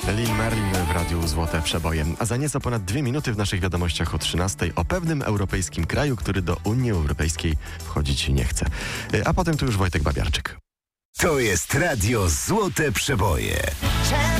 Lil Merlin w radiu Złote Przeboje. A za nieco ponad 2 minuty w naszych wiadomościach o 13:00 o pewnym europejskim kraju, który do Unii Europejskiej wchodzić nie chce. A potem tu już Wojtek Babiarczyk. To jest radio Złote Przeboje.